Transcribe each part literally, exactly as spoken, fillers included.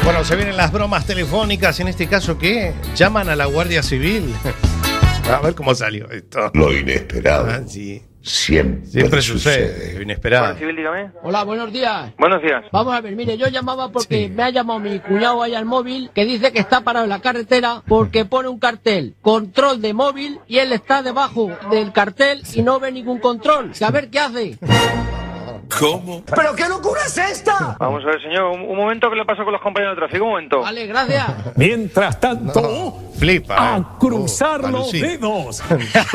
Bueno, se vienen las bromas telefónicas, en este caso, ¿qué? Llaman a la Guardia Civil. A ver cómo salió esto. Lo inesperado. Ah, sí. Siempre, Siempre sucede, sucede. lo inesperado. Guardia Civil, dígame. Hola, buenos días. Buenos días. Vamos a ver, mire, yo llamaba porque Sí. me ha llamado mi cuñado ahí al móvil que dice que está parado en la carretera porque pone un cartel, control de móvil, y él está debajo del cartel y no ve ningún control. Que a ver qué hace. ¿Cómo? ¿Pero qué locura es esta? Vamos a ver, señor, un, un momento que le paso con los compañeros de tráfico, un momento. Vale, gracias. Mientras tanto, No, flipa. ¿eh? a cruzar Oh, los alucina. dedos.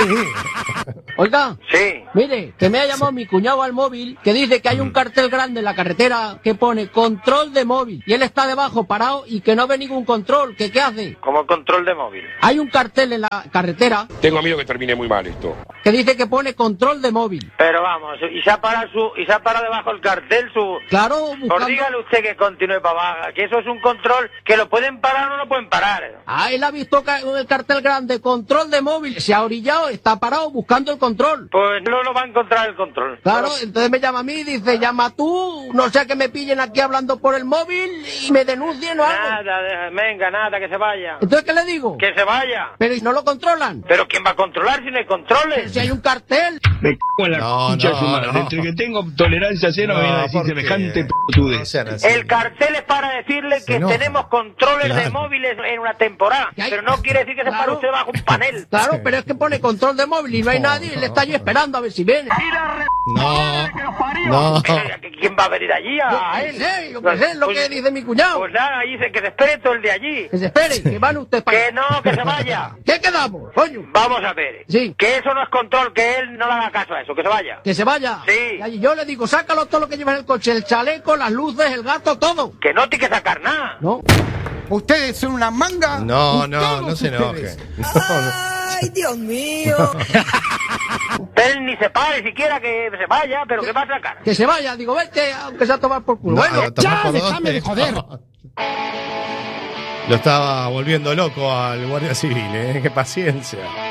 Oiga, Sí. mire, que me ha llamado mi cuñado al móvil que dice que hay un cartel grande en la carretera que pone control de móvil y él está debajo parado y que no ve ningún control. ¿Que qué hace? Como control de móvil. Hay un cartel en la carretera Tengo miedo que termine muy mal esto. que dice que pone control de móvil. Pero vamos, y se ha parado su, y se ha parado debajo el cartel su... Claro, Pues buscando... dígale usted que continúe para abajo, que eso es un control, que lo pueden parar o no lo pueden parar. Ah, él ha visto ca- el cartel grande, control de móvil, se ha orillado, está parado buscando el control. Pues no lo va a encontrar el control. Claro, entonces me llama a mí y dice, llama tú, no sea que me pillen aquí hablando por el móvil y me denuncien o algo. Nada, deja- venga, nada, que se vaya. Entonces, ¿qué le digo? Que se vaya. Pero ¿y no lo controlan? Pero ¿quién va a controlar si no hay controles? Si hay un cartel. Me cago en la No, concha no, de su madre. no. Entre que tengo tolerancia cero, me viene a decir ¿por qué? semejante No pelotudez. sean así. El cartel es para decirle Se que enoja. tenemos controles de Claro. móviles en una temporada. ¿Qué hay? Pero no quiere decir que se Claro. pare usted bajo un panel. Claro, pero es que pone control de móvil y no hay No, nadie y no, le está yo esperando a ver si viene. No, no. Pero, ¿quién va a venir allí a, a Yo él? qué sé, yo qué sé, es lo Pues- que dice mi cuñado. Pues nada, dice que se espere todo el de allí. Que se espere, que van ustedes para Que allá. no, que se vaya. ¿Qué quedamos, coño? Vamos a ver. Sí. Que eso no es control, que él no le haga caso a eso, que se vaya. Que se vaya. Sí. Y yo le digo, sácalo todo lo que lleva en el coche, el chaleco, las luces, el gato, todo. Que no tiene que sacar nada. ¿No? Ustedes son una manga. No, no, Todos no se enoje. ustedes. No, no. Ay, Dios mío. Él ni se pare siquiera que se vaya, pero que va a sacar. Que se vaya, digo, vete, aunque sea a tomar por culo. No, bueno, a tomar ya, por déjame dónde. de joder. Lo estaba volviendo loco al Guardia Civil, ¿eh? Qué paciencia.